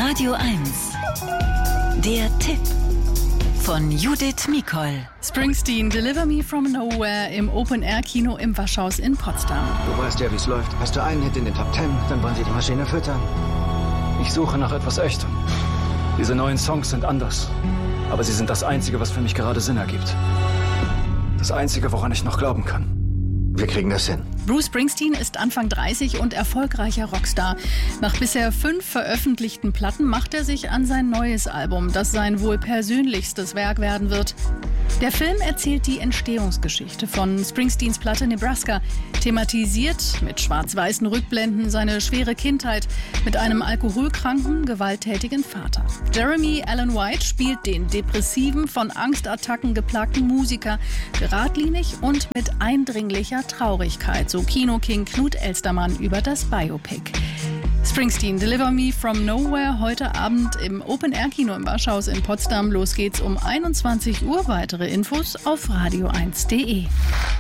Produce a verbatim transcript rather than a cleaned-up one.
Radio eins. Der Tipp von Judith Mikol. Springsteen, Deliver Me From Nowhere im Open-Air-Kino im Waschhaus in Potsdam. Du weißt ja, wie es läuft. Hast du einen Hit in den Top Ten, dann wollen sie die Maschine füttern. Ich suche nach etwas Echtem. Diese neuen Songs sind anders. Aber sie sind das Einzige, was für mich gerade Sinn ergibt. Das Einzige, woran ich noch glauben kann. Wir kriegen das hin. Bruce Springsteen ist Anfang dreißig und erfolgreicher Rockstar. Nach bisher fünf veröffentlichten Platten macht er sich an sein neues Album, das sein wohl persönlichstes Werk werden wird. Der Film erzählt die Entstehungsgeschichte von Springsteens Platte Nebraska, thematisiert mit schwarz-weißen Rückblenden seine schwere Kindheit mit einem alkoholkranken, gewalttätigen Vater. Jeremy Allen White spielt den depressiven, von Angstattacken geplagten Musiker, geradlinig und mit eindringlicher Traurigkeit, so Kinoking Knut Elstermann über das Biopic. Springsteen, Deliver Me From Nowhere, heute Abend im Open-Air-Kino im Waschhaus in Potsdam. Los geht's um einundzwanzig Uhr. Weitere Infos auf radio eins punkt de.